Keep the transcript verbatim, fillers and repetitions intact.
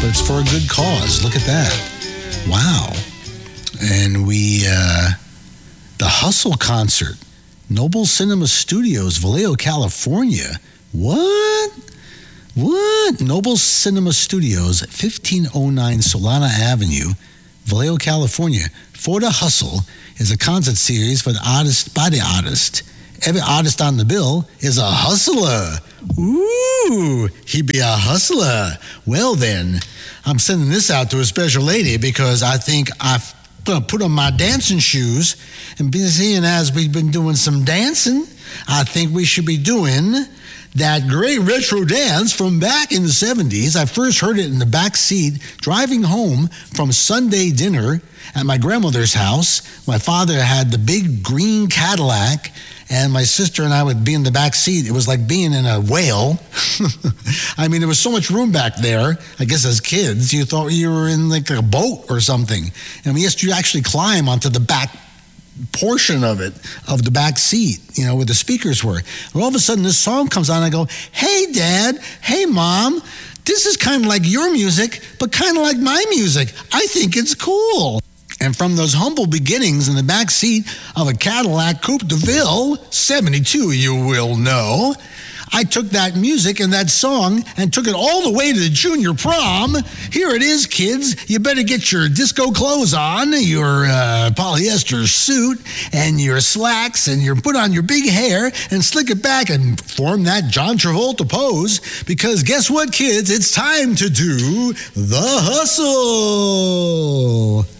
it's for a good cause. Look at that. Wow. And we, uh, the Hustle concert, Noble Cinema Studios, Vallejo, California. What? What? Noble Cinema Studios, fifteen oh nine Solana Avenue, Vallejo, California. For the Hustle is a concert series for the artist by the artist. Every artist on the bill is a hustler. Ooh, he be a hustler. Well then, I'm sending this out to a special lady because I think I've gonna put on my dancing shoes and be seeing as we've been doing some dancing, I think we should be doing that great retro dance from back in the seventies. I first heard it in the back seat driving home from Sunday dinner at my grandmother's house. My father had the big green Cadillac, and my sister and I would be in the back seat. It was like being in a whale. I mean, there was so much room back there. I guess as kids, you thought you were in like a boat or something. And we used to actually climb onto the back portion of it, of the back seat, you know, where the speakers were. And all of a sudden, this song comes on, and I go, hey, Dad, hey, Mom, this is kind of like your music, but kind of like my music. I think it's cool. And from those humble beginnings in the back seat of a Cadillac Coupe de Ville, seventy-two, you will know, I took that music and that song and took it all the way to the junior prom. Here it is, kids. You better get your disco clothes on, your uh, polyester suit, and your slacks, and you put on your big hair and slick it back and form that John Travolta pose. Because guess what, kids? It's time to do the hustle.